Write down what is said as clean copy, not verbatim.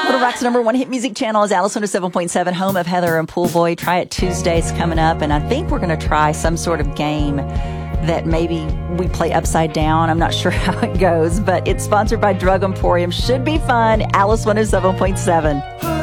Little Rock's number one hit music channel is Alice 107.7, home of Heather and Pool Boy. Try It Tuesdays coming up, and I think we're going to try some sort of game that maybe we play upside down. I'm not sure how it goes, but it's sponsored by Drug Emporium. Should be fun. Alice 107.7.